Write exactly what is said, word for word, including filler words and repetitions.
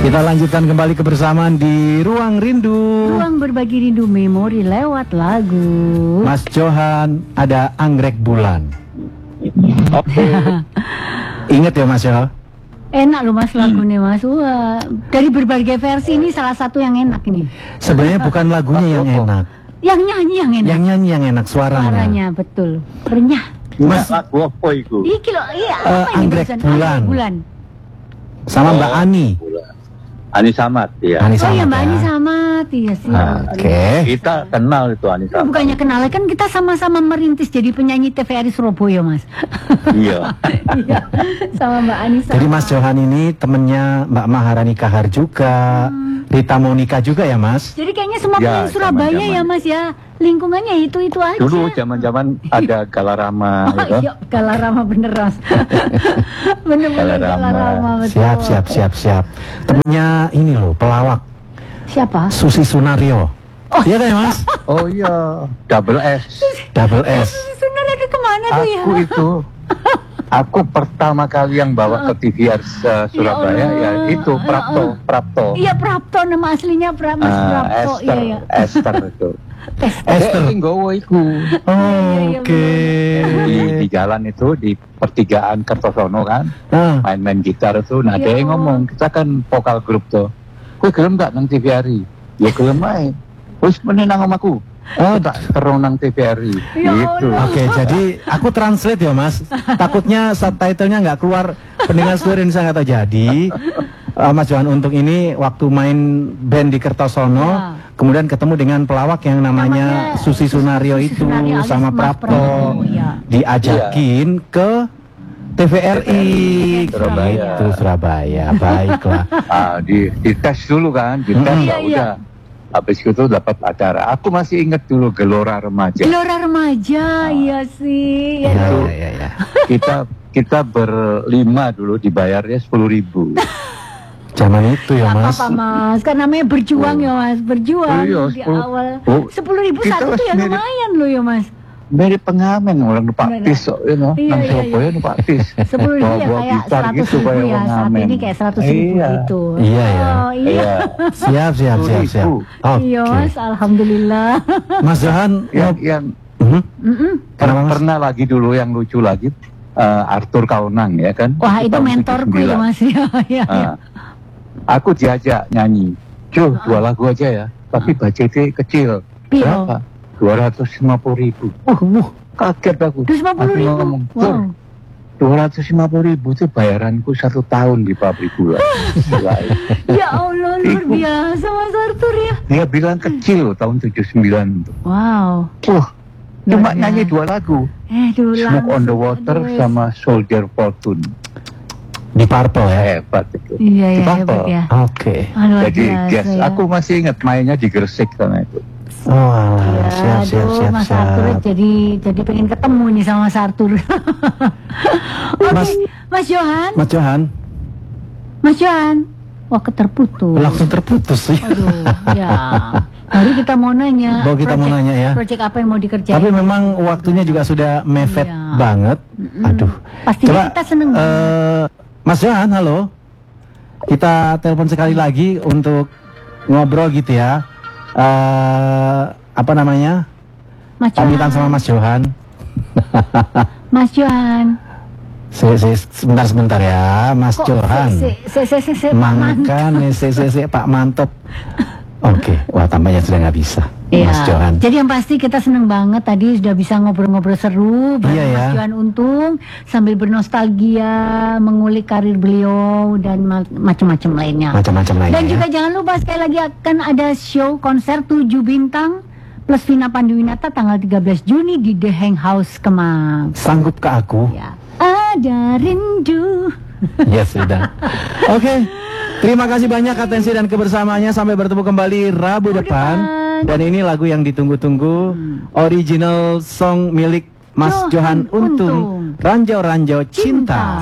Kita lanjutkan kembali kebersamaan di Ruang Rindu. Ruang berbagi rindu memori lewat lagu. Mas Johan, ada Anggrek Bulan. Oke. Ingat ya Mas Johan? Enak loh Mas lagunya Mas. Wah, dari berbagai versi ini salah satu yang enak ini. Sebenarnya bukan lagunya yang enak. Yang nyanyi yang enak. Yang nyanyi yang enak suaranya. Suaranya betul. Renyah. Mas lagu apa itu? Iki loh, iya. Uh, apa ini Anggrek barusan? Bulan. Anggrek Bulan. Sama Mbak Ani. Ani Samad, ya. Ani Oh iya Samad, Mbak ya. Ani Samad, iya sih. Ah, Oke. Kita kenal itu Ani Samad. Bukannya kenal, kan kita sama-sama merintis jadi penyanyi T V R I Surabaya Mas. Iya. Iya, sama Mbak Ani Samad. Jadi Mas Johan ini temennya Mbak Maharani Kahar juga, Hmm. Rita Monika juga ya Mas? Jadi kayaknya semua Ya, penyanyi Surabaya zaman-zaman. ya Mas ya. Lingkungannya itu-itu aja. Dulu zaman-zaman ada Galarama Oh gitu. iya, Galarama bener Mas. Bener-bener Galarama. Galarama betul. Siap, siap, siap, siap. Temennya ini loh, pelawak Siapa? Susi Sunario. Iya kan ya Mas? Oh iya, double S. Double S. Sebenarnya kemana tuh ya? Aku itu aku pertama kali yang bawa ke T V R uh, Surabaya Ya ya, Allah. itu Prapto, Prapto. Iya Prapto, nama aslinya pra, Mas Ah, Prapto. Esther, Iya, iya. Esther itu. Esther. Eh, nggowo iku. iya, Oke. Di, di jalan itu di pertigaan Kertosono kan, Nah, main-main gitar itu. Nah, Iya. dia yang ngomong, kita kan vokal grup tuh. Kowe gelem gak nang T V R I? Ya gelem ae. Wis meneh nang omahku. Oh, tak terus nang T V R I. Ya Gitu. Allah. Oke, jadi aku translate ya Mas. Takutnya subtitlenya nggak keluar, pendengar seluruh Indonesia nggak tahu. Jadi uh, Mas Johan Untung ini waktu main band di Kertosono, Ya. kemudian ketemu dengan pelawak yang namanya, Namanya Susi Sunario Susi itu Sunario alias sama Mas Prapto, Prapto, ya. diajakin ke T V R I Surabaya. Itu Surabaya. Baiklah. Ah, di di tes dulu kan, di tes Mm-mm. ya Iya, iya. udah. Habis itu dapat acara. Aku masih ingat dulu Gelora Remaja. Gelora Remaja, iya sih. Ya, Ya, Itu. ya, ya, ya. Kita kita berlima dulu dibayarnya sepuluh ribu. Zaman itu ya Nggak Mas. apa-apa Mas, kan namanya berjuang Oh. ya Mas, berjuang Oh, iya, di sepuluh. awal. Oh, Sepuluh ribu kita satu tuh ya mirip- lumayan loh ya Mas. Mirip pengamen orang numpak Benar. bis, so, you know, Iya, nang iya, Surabaya numpak bis. Sepuluh ribu ya Bawa-bawa kayak gitar seratus gitu, ribu kayak ya, orang saat ngamen. ini kayak seratus ribu Iya. gitu. Iya, ya. Oh iya. Iya. Siap, siap, siap, siap. Oke. Iya Mas, alhamdulillah. Mas Johan, Yang, mau- yang Mhm. Mm-mm. per- Kenapa, Mas? pernah lagi dulu yang lucu lagi, eh, Arthur Kaunang ya kan. Wah itu tahun mentorku ya tujuh puluh sembilan. Mas ya. Iya, iya. Ah, aku diajak nyanyi, Cul, dua lagu aja ya, tapi budgetnya kecil. Piro? Berapa? dua ratus lima puluh ribu. Uh, uh, kaget aku. Terus lima puluh Aku ribu. ngomong, Wow. Tur, dua ratus lima puluh ribu itu bayaranku satu tahun di pabrik gula. Gila. Ya Allah luar biasa Mas Arthur ya. Dia bilang kecil loh, tahun tujuh puluh sembilan itu. Wow. Wah, cuma Luar nyanyi biasa. dua lagu. Eh dulu Smoke on the Water aduh. sama Soldier Fortune. di Purple ya? Hebat itu. Iya Di ya hebat Purple. ya. Oke. Ah, luar Jadi biasa yes, ya. aku masih ingat mainnya di Gresik sana itu. Oh, alah. Ya, siap, siap, aduh, siap, Mas siap. Arthur jadi jadi pengen ketemu nih sama Mas Arthur. Oke, Mas- Mas Johan, Mas Johan, Mas Johan. Wah, keterputus. langsung terputus sih. Aduh, ya. Baru kita mau nanya. Baru kita mau project- nanya ya. Project apa yang mau dikerjain? Tapi memang waktunya juga sudah mepet Iya. banget. Mm-mm. Aduh. Pastinya kita seneng banget. eh, Mas Johan, halo. Kita telepon sekali lagi untuk ngobrol gitu ya. Eh, apa namanya? Mas Johan. Pamitan sama Mas Johan. Mas Johan. Se, se, sebentar sebentar ya, Mas Kok Johan. se- se- se- se- se- Pak Mantap. Mangkan, se, se, se, Pak Mantap. Oke, wah tampaknya sudah nggak bisa, Iya. Mas Johan. Jadi yang pasti kita seneng banget tadi sudah bisa ngobrol-ngobrol seru bareng Iya, ya. Mas Johan Untung sambil bernostalgia mengulik karir beliau dan ma- macam-macam lainnya. Macam-macam lainnya. Dan ya. juga jangan lupa sekali lagi akan ada show konser tujuh bintang plus Vina Panduwinata tanggal tiga belas Juni di The Hang House Kemang. Sanggup ke aku? Ya. Ada rindu. Ya sudah. Oke. Terima kasih banyak atensi dan kebersamaannya. Sampai bertemu kembali Rabu depan. depan. Dan ini lagu yang ditunggu-tunggu, original song milik Mas Johan Johan Untung, Untung. Ranjau Ranjau Cinta.